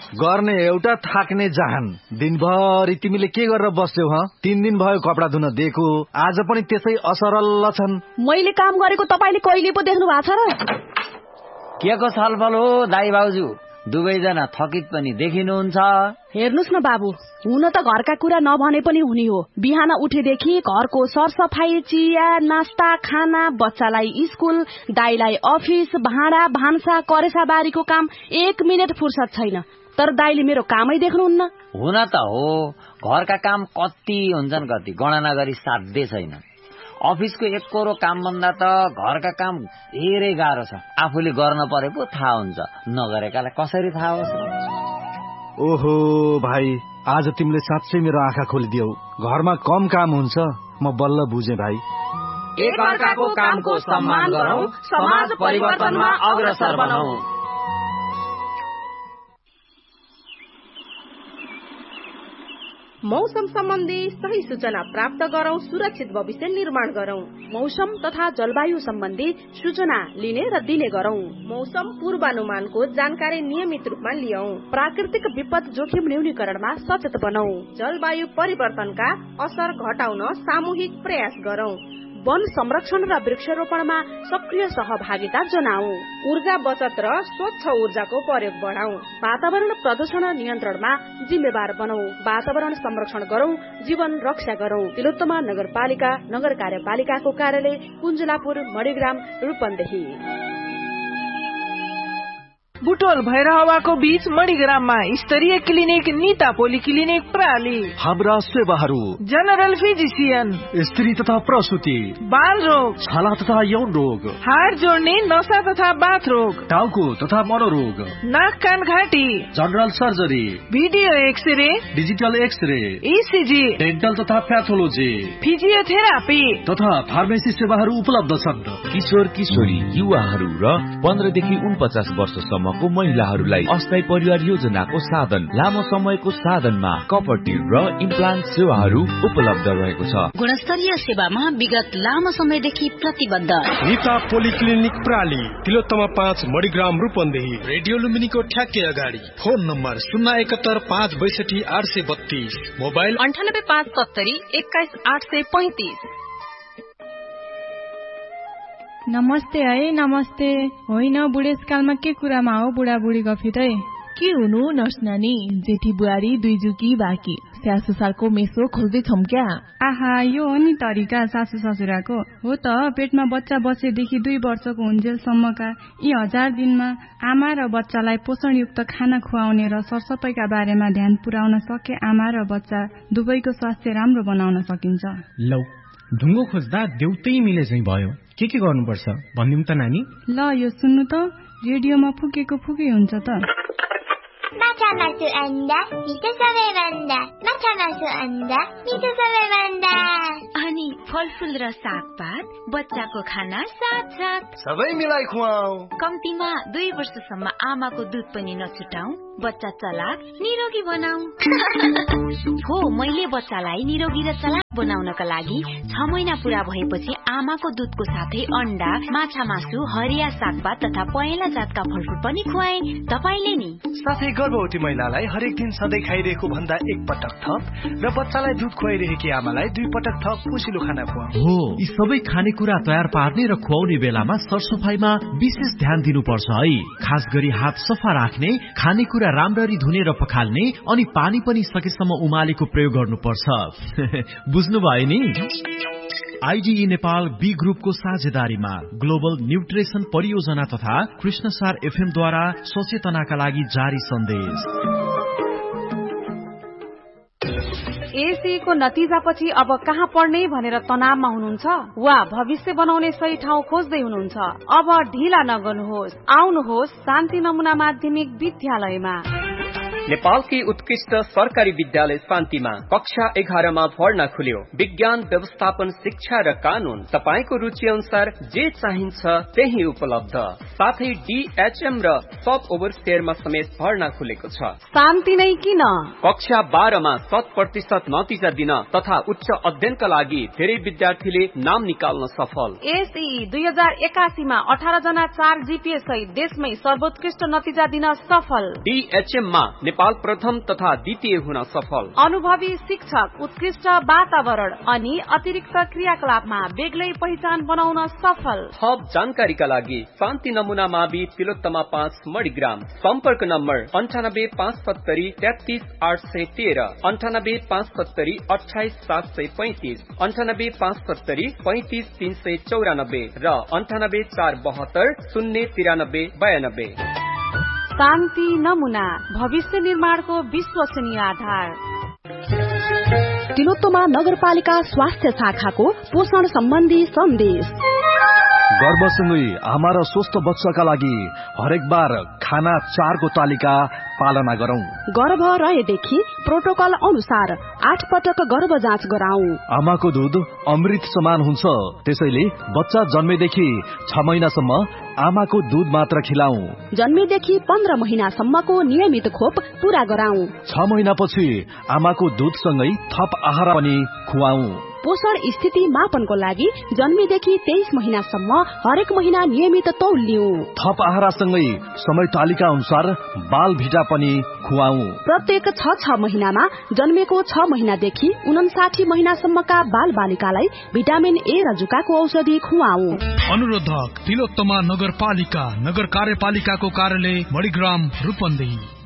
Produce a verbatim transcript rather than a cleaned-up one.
गर्ने एउटा थाक्ने जहान। दिनभरि तिमीले के गरेर बस्यौ ह? तीन दिन भयो कपडा धुन दिएको, आज पनि त्यसै असरल छन्। मैले काम गरेको तपाईले कहिले पो देख्नु भएको छ र? के को छलफल हो दाइ भाउजू? दुवैजना थकित पनि देखिनुहुन्छ। हेर्नुस् न बाबु, हुन त घरका कुरा नभने पनि हुने हो। बिहान उठेदेखि घरको सरसफाई, चिया, नास्ता, खाना, बच्चालाई स्कुल, दाइलाई अफिस, भाँडा भान्सा, करेसा बारीको काम, एक मिनट फुर्सद छैन। तर दाइले मेरो कामै देख्नुहुन्न। हुन त हो, घरका काम कति हुन्छन् कति गणना गरी साध्य छैन। अफिसको एक कोरो काम भन्दा त घरका काम धेरै गाह्रो छ। आफूले गर्न परे पो थाहा हुन्छ, नगरेकालाई कसरी थाहा होस्? ओहो भाइ, आज तिमीले साँच्चै मेरो आँखा खोलिदियौ। घरमा कम काम हुन्छ, म बल्ल बुझे भाइ। एक अर्काको कामको सम्मान गरौँ, समाज परिवर्तनमा अग्रसर बनाऊ। मौसम सम्बन्धी सही सूचना प्राप्त गरौं, सुरक्षित भविष्य निर्माण गरौं। मौसम तथा जलवायु सम्बन्धी सूचना लिने र दिने गरौं। मौसम पूर्वानुमानको जानकारी नियमित रूपमा लियौं। प्राकृतिक विपद जोखिम न्यूनीकरणमा सचेत बनौं। जलवायु परिवर्तनका असर घटाउन सामूहिक प्रयास गरौं। वन संरक्षण र वृक्षारोपणमा सक्रिय सहभागिता जनाऊ। ऊर्जा बचत र स्वच्छ ऊर्जाको प्रयोग बढाऊ। वातावरण प्रदूषण नियन्त्रणमा जिम्मेवार बनौ। वातावरण संरक्षण गरौं, जीवन रक्षा गरौं। तिलोत्तमा नगरपालिका नगर कार्यपालिकाको कार्यालय कुञ्जलापुर, मणिग्राम, रूपन्देही। बुटोल भैरहवाको बीच मणिग्राममा स्तरीय क्लिनिक निता पोलिक्लिनिक प्राली। हाम्रा सेवाहरू जनरल फिजिसियन, स्त्री तथा प्रसुति, बाल रोग, छाला तथा यौन रोग, हाड जोड्ने, नसा तथा बाथ रोग, टाउको तथा मनोरोग, नाक कान घाँटी, general surgery, video x-ray, digital x-ray, ECG, dental तथा प्याथोलोजी, फिजियोथेरापी तथा फार्मेसी सेवाहरू उपलब्ध छन्। किशोर किशोरी, युवाहरू र पन्ध्रदेखि उनपचास वर्षसम्म को महिलाहरूलाई अस्थायी परिवार योजनाको साधन, लामो समयको साधनमा कपर्टी र इम्प्लान्ट सेवाहरू उपलब्ध रहेको छ। गुणस्तरीय सेवामा विगत लामो समयदेखि प्रतिबद्ध निता पोलिक्लिनिक प्राली, तिलोत्तमा पाँच, मणिग्राम, रूपन्देही। रेडियो लुम्बिनीको ठ्याक्कै अगाडि। फोन नम्बर शून्य एकहत्तर पाँच बैसठी आठ सय बत्तीस, मोबाइल अन्ठानब्बे पाँच सत्तरी एक्काइस आठ सय पैंतिस। नमस्ते है, नमस्ते। होइन, बुढेसकालमा के कुरामा हो बुढाबुढी गफित है? के हुनु नर्स नानी, जेठी बुहारी दुई जुकी बाँकी, सासु ससुराको मेसो खोज्दैछौँ क्या? आहा, यो हो नि तरिका सासु ससुराको। हो त, पेटमा बच्चा बसेदेखि दुई वर्षको हुन्जेलसम्मका यी हजार दिनमा आमा र बच्चालाई पोषणयुक्त खाना खुवाउने र सरसफाइका बारेमा ध्यान पुर्याउन सके आमा र बच्चा दुवैको स्वास्थ्य राम्रो बनाउन सकिन्छ। लौ, ढुङ्गो खोज्दा देउतै मिले चाहिँ भयो। के के गर्नुपर्छ भनिदिउँ त नानी? ल, यो सुन्नु त, रेडियोमा फुकेको फुकै हुन्छ त। माछा मासु अन्डा मिठो सबैभन्दा, माछा मासु अन्डा मिठो सबैभन्दा। अनि फलफुल र सागपात, बच्चाको खाना साथ साथ सबै मिलाई खुवाऊ। कम्तीमा दुई वर्षसम्म आमाको दुध पनि नछुटाऊ, बच्चा चलाक निरोगी बनाऊ। हो, मैले बच्चालाई निरोगी र चलाक बनाउनका लागि छ महिना पूरा भएपछि आमाको दुधको साथै अन्डा, माछा मासु, हरिया सागपात तथा पहेँला जातका फलफुल पनि खुवाए। तपाईले नि साथै गर्भवती महिलालाई हरेक दिन सधैँ खाइरहेको भन्दा एक पटक थप र बच्चालाई दुध खुवाइरहेकी आमालाई दुई पटक थप उसिलो खाना खुवाऊ। हो, यी सबै खानेकुरा तयार पार्ने र खुवाउने बेलामा सरसफाइमा विशेष ध्यान दिनुपर्छ है। खास गरी हात सफा राख्ने, खानेकुरा राम्ररी धुने र पखाल्ने, अनि पानी पनि सकेसम्म उमालेको प्रयोग गर्नुपर्छ। बुझ्नुभयो नि? आईडीई नेपाल बी ग्रुपको साझेदारीमा ग्लोबल न्यूट्रिसन परियोजना तथा कृष्णसार एफएम द्वारा सचेतनाका लागि जारी सन्देश। एसई को नतिजापछि अब कहाँ पढ्ने भनेर तनावमा हुनुहुन्छ वा भविष्य बनाउने सही ठाउँ खोज्दै हुनुहुन्छ? अब ढिला नगर्नुहोस्, आउनुहोस् शान्ति नमुना माध्यमिक विद्यालयमा। नेपालकी उत्कृष्ट सरकारी विद्यालय शान्तिमा कक्षा एघारमा भर्ना खुल्यो। विज्ञान, व्यवस्थापन, शिक्षा र कानून तपाईको रुचि अनुसार जे चाहिन्छ त्यही उपलब्ध। साथै डीएचएम र सब ओभरसियरमा समेत भर्ना खुलेको छ। शान्ति नै किन? कक्षा बाह्रमा शत प्रतिशत नतिजा दिन तथा उच्च अध्ययनका लागि धेरै विद्यार्थीले नाम निकाल्न सफल। एसई दुई हजार एकासीमा अठार जना चार जीपीए सहित देशमै सर्वोत्कृष्ट नतिजा दिन सफल। डीएचएममा नेपाल प्रथम तथा द्वितीय हुन सफल। अनुभवी शिक्षक, उत्कृष्ट वातावरण अनि अतिरिक्त क्रियाकलापमा बेग्लै पहिचान बनाउन सफल। थप जानकारीका लागि शान्ति नमुना मावि तिलोत्तमा पाँच मणिग्राम। सम्पर्क नम्बर अन्ठानब्बे पाँच सत्तरी तेत्तीस आठ सय तेह्र, अन्ठानब्बे पाँच सत्तरी अठाइस सात सय पैंतिस, अन्ठानब्बे पाँच सत्तरी पैंतिस तीन सय चौरानब्बे र अन्ठानब्बे चार बहत्तर शून्य तिरानब्बे बयानब्बे। शान्ति नमुना, भविष्य निर्माणको विश्वसनीय आधार। तिलोत्तमा नगरपालिका स्वास्थ्य शाखाको पोषण सम्बन्धी सन्देश। गर्भसँगै आमा र स्वस्थ बच्चाका लागि हरेक बार खाना चारको तालिका पालना गरौं। गर्भ रहेदेखि प्रोटोकल अनुसार आठ पटक गर्भ जाँच गराऊ। आमाको दूध अमृत समान हुन्छ, त्यसैले बच्चा जन्मेदेखि छ महिनासम्म आमाको दूध मात्र खिलाऊ। जन्मेदेखि पन्ध्र महिनासम्मको नियमित खोप पूरा गराऊ। छ महिनापछि आमाको दूधसँगै थप आहार पनि खुवाऊ। पोषण स्थिति मापनको लागि जन्मेदेखि तेइस महिनासम्म हरेक महिना नियमित तौल लिऊ। थप आहारसँगै समय तालिका अनुसार बाल भिटा पनि खुवाऊ। प्रत्येक छ छ महिनामा जन्मेको छ महिनादेखि उनासाठी महिनासम्मका बाल बालिकालाई भिटामिन ए र जुकाको औषधि खुवाऊ। अनुरोधक तिलोत्तमा नगरपालिका, नगर कार्यपालिकाको कार्यालय मणिग्राम रूपन्देही।